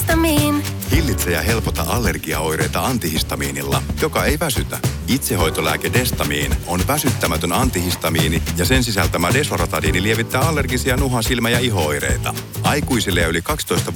Antihistamiin. Hillitse ja helpota allergiaoireita antihistamiinilla, joka ei väsytä. Itsehoitolääke Destamiin on väsyttämätön antihistamiini ja sen sisältämä desloratadiini lievittää allergisia nuha-, silmä- ja iho-oireita. Aikuisille ja yli 12